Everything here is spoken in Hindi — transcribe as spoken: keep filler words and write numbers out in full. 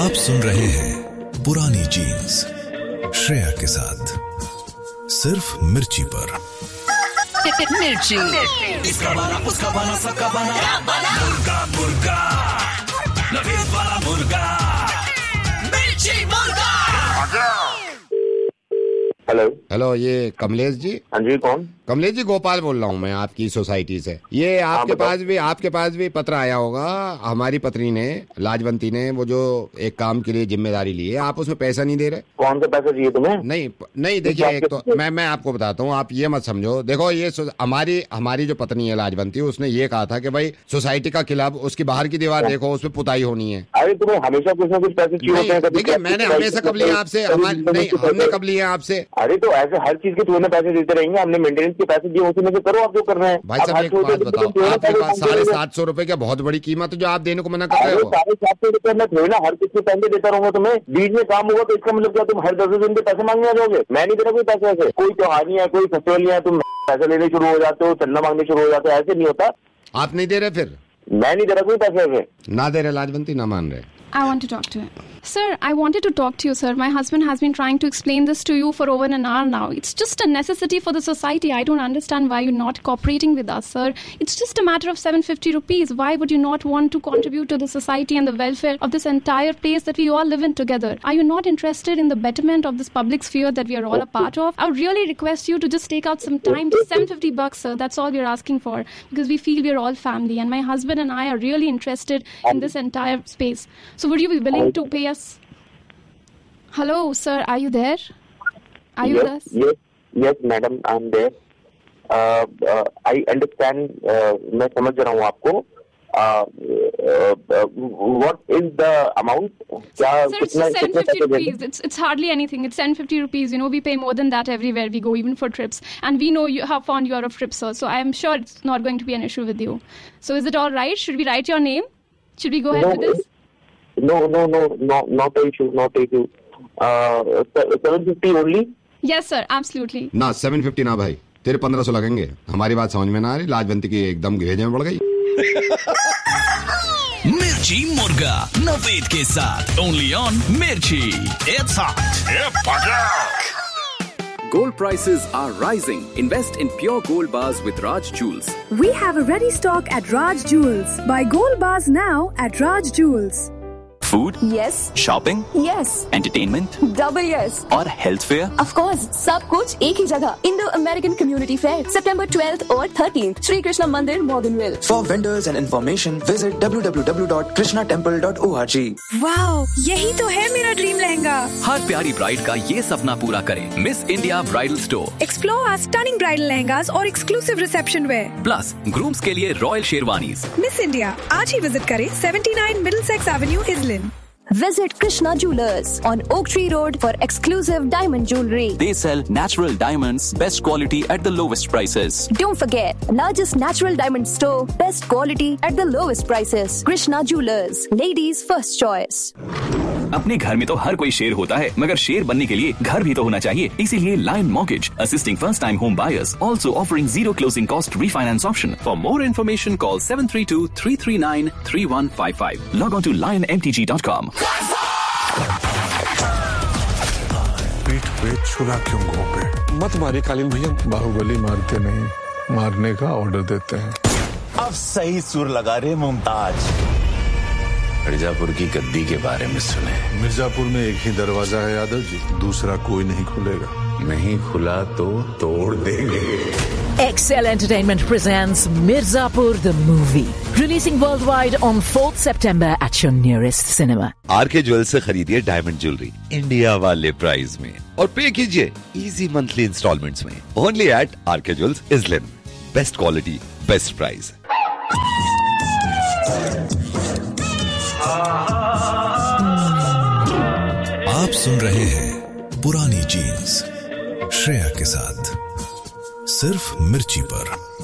आप सुन रहे हैं पुरानी जीन्स श्रेया के साथ सिर्फ मिर्ची पर। मिर्ची, इसका बना उसका बना सबका बना मुर्गा मुर्गा नवीन वाला मुर्गा मिर्ची मुर्गा। हेलो हेलो, ये कमलेश जी? हाँ जी, कौन? कमलेश जी, गोपाल बोल रहा हूँ मैं आपकी सोसाइटी से। ये आपके पास भी आपके पास भी पत्र आया होगा। हमारी पत्नी ने, लाजवंती ने, वो जो एक काम के लिए जिम्मेदारी ली है, आप उसमें पैसा नहीं दे रहे। कौन सा पैसा चाहिए तुम्हें? नहीं नहीं, देखिए, एक तो मैं मैं आपको बताता हूँ, आप ये मत समझो। देखो, ये हमारी हमारी जो पत्नी है लाजवंती, उसने ये कहा था कि भाई सोसाइटी का क्लब, उसकी बाहर की दीवार देखो, उसमें पुताई होनी है। अरे तुम्हें हमेशा कुछ ना कुछ पैसे चाहिए। देखिए, मैंने हमेशा कब लिया आपसे? नहीं, हमने कब लिया आपसे? अरे तो ऐसे हर चीज के तुम्हें पैसे देते रहेंगे। हमने मेंटेनेंस के पैसे दिए, उसी में से करो आप जो कर रहे हैं। भाई साहब, एक बात बताओ, आपके पास साढ़े सात सौ रुपए क्या बहुत बड़ी कीमत है जो आप देने को मना कर रहे हो? साढ़े सात सौ रुपए में थोड़ी ना हर किसी को पैसे देता रहूंगा तुम्हें। बीच में काम होगा तो इसका मतलब क्या तुम हर दस दिन के पैसे मांगने आ जाओगे? मैं नहीं दे रहा कोई पैसे। ऐसे कोई त्योहार है, कोई फेस्टिवल है, तुम पैसे लेने शुरू हो जाते हो, चंदा मांगने शुरू हो जाते हो। ऐसे नहीं होता। आप नहीं दे रहे? फिर मैं नहीं दे रहा कोई पैसे। ऐसे ना दे रहे लाजवंती, ना मान रहे। I want to talk to him. Sir, I wanted to talk to you, sir. My husband has been trying to explain this to you for over an hour now. It's just a necessity for the society. I don't understand why you're not cooperating with us, sir. It's just a matter of seven hundred fifty rupees. Why would you not want to contribute to the society and the welfare of this entire place that we all live in together? Are you not interested in the betterment of this public sphere that we are all a part of? I would really request you to just take out some time. Just seven hundred fifty bucks, sir. That's all we're asking for, because we feel we're all family, and my husband and I are really interested in this entire space. So would you be willing to pay us? Hello, sir. Are you there? Are you yes, with us? Yes, yes, madam. I'm there. Uh, uh, I understand. Uh, मैं समझ रहा हूँ आपको. Uh, uh, uh, what is the amount? क्या Sir, it's just seven hundred fifty rupees. It's it's hardly anything. It's seven hundred fifty rupees. You know, we pay more than that everywhere we go, even for trips. And we know you how fond you are of trips, sir. So I am sure it's not going to be an issue with you. So is it all right? Should we write your name? Should we go ahead no, with this? No, no, no, no, not an issue, not an issue. Uh, seven fifty only? Yes, sir. Absolutely. ना सेवन फिफ्टी ना भाई, तेरे पंद्रह सौ लगेंगे। हमारी बात समझ में ना आ रही? लाजवंती की एकदम घेजे में पड़ गई। मिर्ची मुर्गा नवेद के साथ ओनली ऑन मिर्ची। It's hot. Gold prices are rising. Invest in pure gold bars with Raj Jewels. We have a ready stock at Raj Jewels. Buy gold bars now at Raj Jewels. Food? Yes. Shopping? Yes. Entertainment? Double yes. और health fair? Of course. सब कुछ एक ही जगह. Indo-American Community Fair, September twelfth और thirteenth, Sri Krishna Mandir, Morganville. For vendors and information, visit w w w dot krishna temple dot org. Wow, यही तो है मेरा ड्रीम लहंगा। हर प्यारी ब्राइड का ये सपना पूरा करें miss India bridal store. Explore our stunning bridal lehengas और exclusive reception wear. Plus grooms के लिए रॉयल शेरवानीज. मिस इंडिया आज ही विजिट करें seventy-nine Middlesex Avenue, Islin. Visit Krishna Jewelers on Oak Tree Road for exclusive diamond jewelry. They sell natural diamonds, best quality at the lowest prices. Don't forget, largest natural diamond store, best quality at the lowest prices. Krishna Jewelers, ladies' first choice. अपने घर में तो हर कोई शेर होता है, मगर शेर बनने के लिए घर भी तो होना चाहिए. इसीलिए lion mortgage assisting first time home buyers, also offering zero closing cost refinance option. For more information, call seven three two, three three nine, three one five five. Log on to lion m t g dot com. पीठ पे छुरा क्यों घोंपे? मत मारिए कालीन भैया। बाहुबली मारते नहीं, मारने का ऑर्डर देते हैं। अब सही सुर लगा रहे मुमताज। मिर्जापुर की गद्दी के बारे में सुने। मिर्जापुर में एक ही दरवाजा है यादव जी, दूसरा कोई नहीं खुलेगा। नहीं खुला तो तोड़ देंगे। Excel Entertainment presents Mirzapur the movie, releasing worldwide on fourth September at your nearest cinema. R K jewels से खरीदिए डायमंड ज्वेलरी इंडिया वाले प्राइस में और पे कीजिए इजी मंथली इंस्टॉलमेंट्स में। Only eight R K jewels, इस्लिन। Best quality, best price. आप सुन रहे हैं पुरानी जीन्स श्रेया के साथ सिर्फ मिर्ची पर।